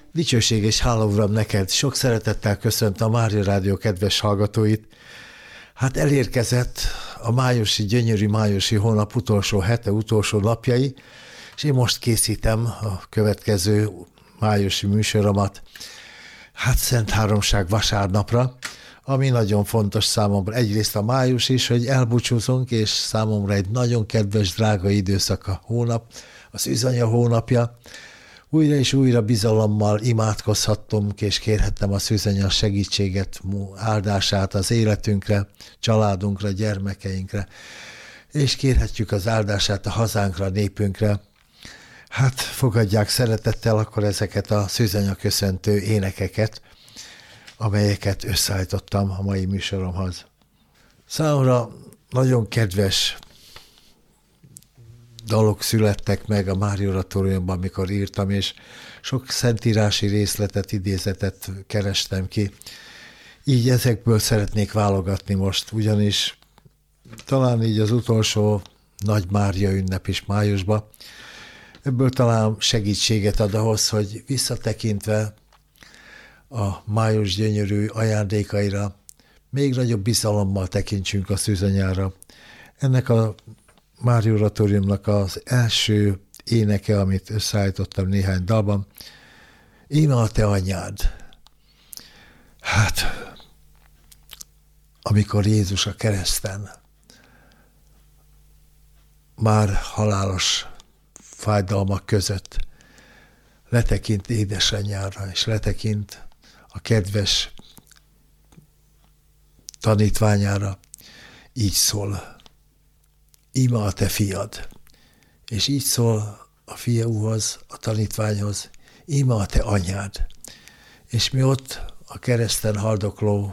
Dicsőség és hála, Uram, neked! Sok szeretettel köszöntöm a Mária Rádió kedves hallgatóit. Hát elérkezett a gyönyörű májusi hónap utolsó hete, utolsó napjai, és én most készítem a következő májusi műsoromat, hát Szent Háromság vasárnapra, ami nagyon fontos számomra. Egyrészt a május is, hogy elbúcsúzunk, és számomra egy nagyon kedves, drága időszak a hónap, az Szűzanya hónapja. Újra és újra bizalommal imádkozhattam, és kérhettem a Szűzanya segítséget, áldását az életünkre, családunkra, gyermekeinkre, és kérhetjük az áldását a hazánkra, a népünkre. Hát fogadják szeretettel akkor ezeket a Szűzanya köszöntő énekeket, amelyeket összeállítottam a mai műsoromhoz. Számomra nagyon kedves dalok születtek meg a Mária Oratóriumban, amikor írtam, és sok szentírási részletet, idézetet kerestem ki. Így ezekből szeretnék válogatni most, ugyanis talán így az utolsó Nagy Mária ünnep is májusban, ebből talán segítséget ad ahhoz, hogy visszatekintve a május gyönyörű ajándékaira még nagyobb bizalommal tekintsünk a Szűzanyára. Ennek a Mária Oratóriumnak az első éneke, amit összeállítottam néhány dalban, Íme a te anyád. Hát, amikor Jézus a kereszten már halálos fájdalmak között letekint édesanyjára, és letekint a kedves tanítványára, így szól: Íme a te fiad. És így szól a fiúhoz, a tanítványhoz: íme a te anyád. És mi ott a kereszten haldokló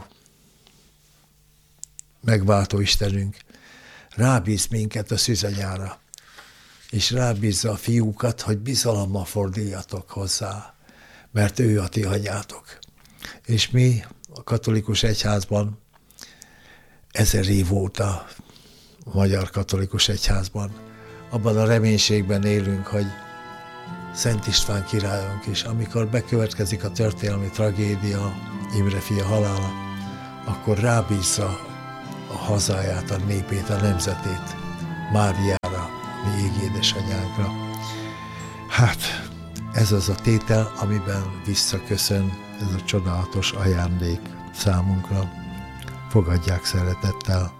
megváltó Istenünk rábíz minket a Szűzanyára, és rábízza a fiúkat, hogy bizalommal forduljatok hozzá, mert ő a ti anyátok. És mi a katolikus egyházban 1000 év óta, a Magyar Katolikus Egyházban abban a reménységben élünk, hogy Szent István királyunk is, amikor bekövetkezik a történelmi tragédia, Imre fia halála, akkor rábízza a hazáját, a népét, a nemzetét Máriára, mi égi édesanyánkra. Hát ez az a tétel, amiben visszaköszön ez a csodálatos ajándék számunkra. Fogadják szeretettel.